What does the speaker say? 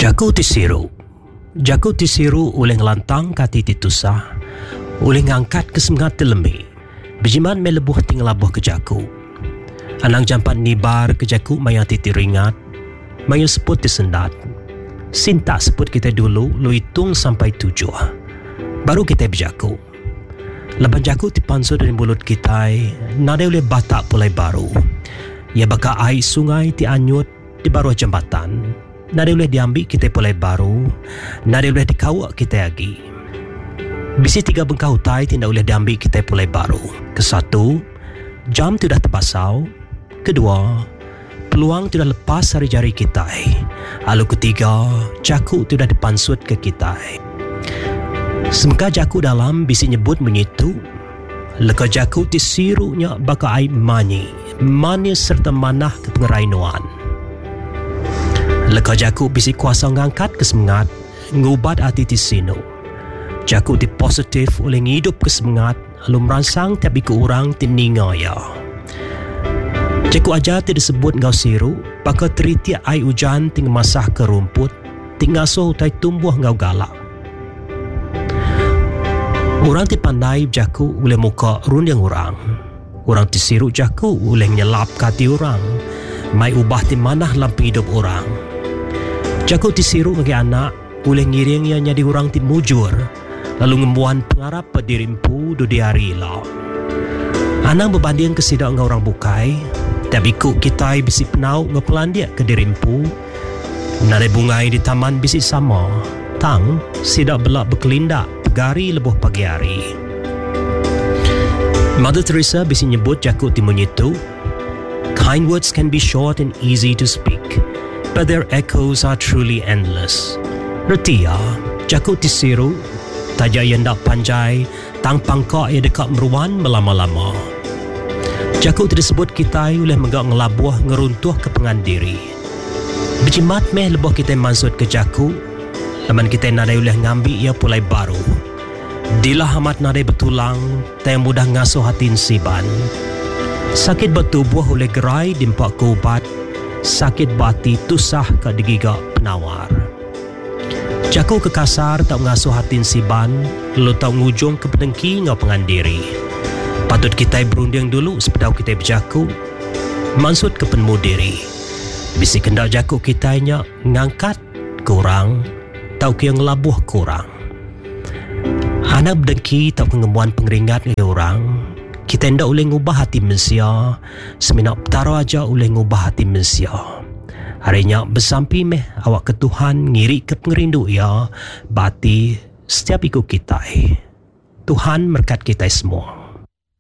Jaku tisiru uleng lantang kati titusah, uleng angkat kesemangat telemi, bejiman melebuh tinglabuh ke jaku. Anang jampan nibar ke jaku maya titiringat, maya seput disendat. Sinta seput kita dulu, lu hitung sampai 7. Baru kita berjaku. Leban jaku dipansur dari mulut kita, nada oleh batak pulai baru. Ia bakal air sungai dianyut di baruh jambatan. Nada boleh diambil kita pulai baru, nada boleh dikawak kita lagi. Bisi 3 bengkau hutai tidak boleh diambil kita pulai baru. Kesatu, jam sudah terpasau. Kedua, peluang sudah lepas dari jari kita. Lalu ketiga, jaku sudah dipansut ke kita. Semeka jaku dalam bisi nyebut menyitu. Leka jaku tisirunya bakal air mani serta manah ke pengerainuan. Leka jaku bisi kuasa ngangkat kesemangat, ngubat hati tisino. Jaku di positif oleh hidup kesemangat, lalu merangsang tapi ke orang tininga ya. Jaku aja tidak disebut ngau siru, bakal teritiak air hujan ting masah ke rumput, ting ngasuh utai tumbuh ngau galak. Orang dipandai jaku oleh muka runding orang. Orang disiru jaku oleh nyelap kati orang, mai ubah di manah lampu hidup orang. Jaku disiru bagi anak, oleh ngiring yang jadi orang timujur, lalu ngembuan pengarap pedirimpu do diari lah. Anak berbanding kesidak dengan orang bukai, tapi kuk kita bisi penau ngepelan dia ke dirimpu, nada bungai di taman bisi sama, tang sidak belak berkelindak, pegari lebuh pagi hari. Mother Teresa bisi nyebut jaku timunyitu, kind words can be short and easy to speak, but their echoes are truly endless. Reti ya, jaku tisiru, taja yang dak panjai, tang pangkak yang dekat meruan melama-lama. Jaku disebut kita oleh menggak ngelabuh ngeruntuh ke pengandiri. Berjimat meh lebuh kita mansut ke jaku, laman kita nadai oleh ngambil ia pulai baru. Dilah amat nadai betulang, tak mudah ngasuh hati siban. Sakit bertubuh oleh gerai dimpak ke ubat, sakit bati tusah ke digigak penawar. Jaku ke kasar tak ngasuh hati siban, lalu tak ngujung ke pedengki ngau pengandiri. Patut kita berunding dulu sepedau kita berjaku, maksud ke penemu diri. Bisi kendak jaku kita ngangkat kurang, tau ke yang labuh kurang. Anak berdengki tau kengemuan pengeringat ke orang, kita hendak boleh ngubah hati manusia, seminak petara aja boleh ngubah hati manusia. Harinya bersampi meh awak ke Tuhan ngiri ke pengerindu ya, bati setiap ikut kita. Tuhan berkat kita semua.